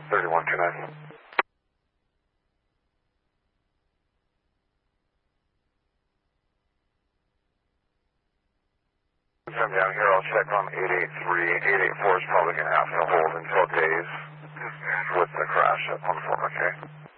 3129. Come down here, I'll check on 883. 884 is probably going to have to hold until days with the crash at 14, okay?